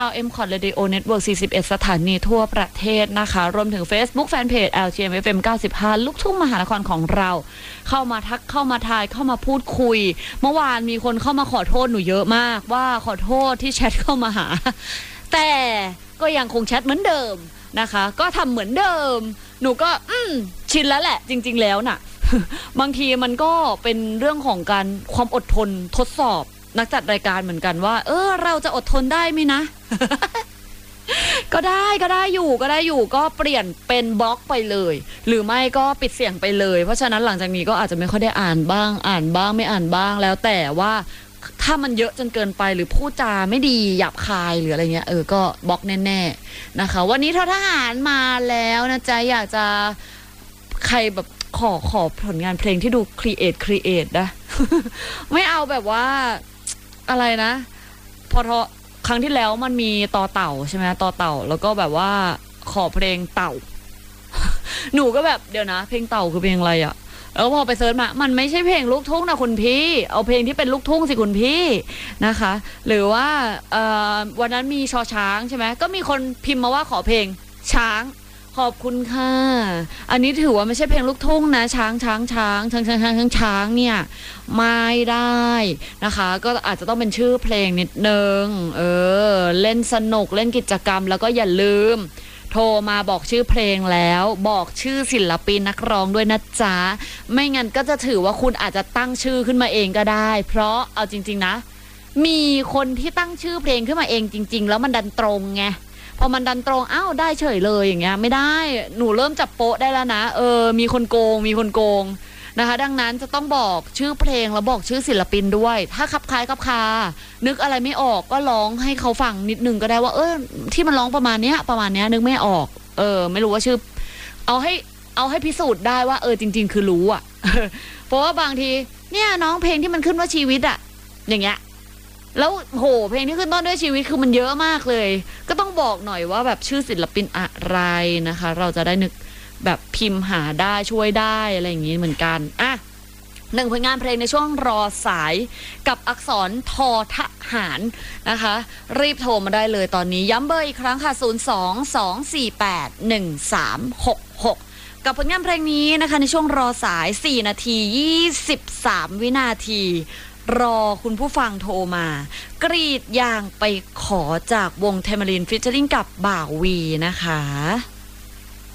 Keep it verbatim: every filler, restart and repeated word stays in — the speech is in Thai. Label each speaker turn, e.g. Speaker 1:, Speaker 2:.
Speaker 1: เอ็ม คอร์ด Radio Network สี่สิบเอ็ด สถานีทั่วประเทศนะคะรวมถึง Facebook Fanpage แอล จี เอ็ม เอฟ เอ็ม เก้าสิบห้า ลูกทุ่งมหานครของเราเข้ามาทักเข้ามาทายเข้ามาพูดคุยเมื่อวานมีคนเข้ามาขอโทษหนูเยอะมากว่าขอโทษที่แชทเข้ามาหาแต่ก็ยังคงแชทเหมือนเดิมนะคะก็ทำเหมือนเดิมหนูก็อืมชินแล้วแหละจริงๆแล้วน่ะ บางทีมันก็เป็นเรื่องของการความอดทนทดสอบนักจัดรายการเหมือนกันว่าเออเราจะอดทนได้ไหมนะ ก็ได้ก็ได้อยู่ก็ได้อยู่ก็เปลี่ยนเป็นบล็อกไปเลยหรือไม่ก็ปิดเสียงไปเลยเพราะฉะนั้นหลังจากนี้ก็อาจจะไม่ค่อยได้อ่านบ้างอ่านบ้างไม่อ่านบ้างแล้วแต่ว่าถ้ามันเยอะจนเกินไปหรือพูดจาไม่ดีหยาบคายหรืออะไรเงี้ยเออก็บล็อกแน่ๆนะคะวันนี้ททหารมาแล้วนะจ๊ะอยากจะใครแบบขอขอผลงานเพลงที่ดูครีเอทครีเอทนะ ไม่เอาแบบว่าอะไรนะพอทครั้งที่แล้วมันมีต่อเต่าใช่ไหมต่อเต่าแล้วก็แบบว่าขอเพลงเต่า หนูก็แบบเดี๋ยวนะเพลงเต่าคือเพลงอะไรอ่ะแล้วพอไปเซิร์ชมามันไม่ใช่เพลงลูกทุ่งนะคุณพี่เอาเพลงที่เป็นลูกทุ่งสิคุณพี่นะคะหรือว่าวันนั้นมีชอช้างใช่ไหมก็มีคนพิมพ์มาว่าขอเพลงช้างขอบคุณค่ะอันนี้ถือว่าไม่ใช่เพลงลูกทุ่งนะช้างช้างช้างช้างช้างช้างช้างช้างเนี่ยไม่ได้นะคะก็อาจจะต้องเป็นชื่อเพลงนิดนึงเออเล่นสนุกเล่นกิจกรรมแล้วก็อย่าลืมโทรมาบอกชื่อเพลงแล้วบอกชื่อศิลปินนักร้องด้วยนะจ๊ะไม่งั้นก็จะถือว่าคุณอาจจะตั้งชื่อขึ้นมาเองก็ได้เพราะเอาจริงๆนะมีคนที่ตั้งชื่อเพลงขึ้นมาเองจริงๆแล้วมันดันตรงไงพอมันดันตรงอ้าวได้เฉยเลยอย่างเงี้ยไม่ได้หนูเริ่มจับโป๊ะได้แล้วนะเออมีคนโกงมีคนโกงนะคะดังนั้นจะต้องบอกชื่อเพลงแล้วบอกชื่อศิลปินด้วยถ้าคับคล้ายคับคานึกอะไรไม่ออกก็ร้องให้เขาฟังนิดนึงก็ได้ว่าเออที่มันร้องประมาณเนี้ยประมาณเนี้ยนึกไม่ออกเออไม่รู้ว่าชื่อเอาให้เอาให้พิสูจน์ได้ว่าเออจริงๆคือรู้อ่ะ เพราะว่าบางทีเนี่ยน้องเพลงที่มันขึ้นว่าชีวิตอ่ะอย่างเงี้ยแล้วโหเพลงที่ขึ้นต้นด้วยชีวิตคือมันเยอะมากเลยก็ต้องบอกหน่อยว่าแบบชื่อศิลปินอะไรนะคะเราจะได้นึกแบบพิมพ์หาได้ช่วยได้อะไรอย่างงี้เหมือนกันอ่ะหนึ่งผลงานเพลงในช่วงรอสายกับอักษรทอทหารนะคะรีบโทรมาได้เลยตอนนี้ย้ำเบอร์อีกครั้งค่ะศูนย์ สอง สอง สี่ แปด หนึ่ง สาม หก หกกับผลงานเพลงนี้นะคะในช่วงรอสายสี่นาทียี่สิบสามวินาทีรอคุณผู้ฟังโทรมากรีดยางไปขอจากวงเทมรินฟิชเชอริงกับบ่าววีนะคะ